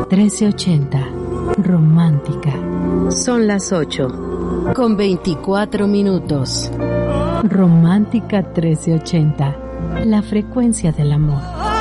1380. Romántica. Son las 8:24. Romántica 1380. La frecuencia del amor.